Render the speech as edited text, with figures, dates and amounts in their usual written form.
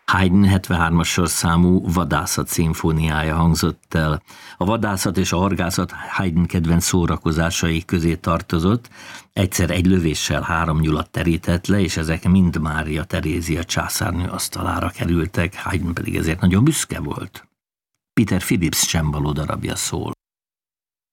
Haydn 73-as sorszámú Vadászat szimfóniája hangzott el. A vadászat és a horgászat Haydn kedvenc szórakozásai közé tartozott. Egyszer egy lövéssel 3 nyulat terített le, és ezek mind Mária Terézia császárnő asztalára kerültek, Haydn pedig ezért nagyon büszke volt. Peter Phillips csembaló darabja szól.